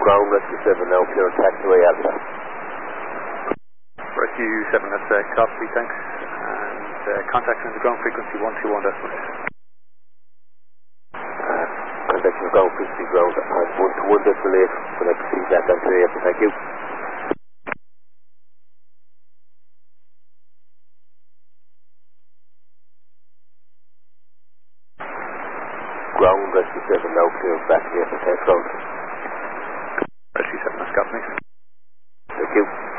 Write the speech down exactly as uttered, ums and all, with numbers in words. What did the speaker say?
Ground Rescue seven now, clear taxiway Alpha. Rescue seven, that's uh, copy, thanks. And uh, contact on the ground frequency one two one decimal eight. Uh, contact on the ground frequency ground at one two one decimal eight. When I proceed that, that's three Alpha, thank you. Ground Rescue seven now, clear back to the Alpha, thanks ground. Rescue seven, that's got me. Thank you.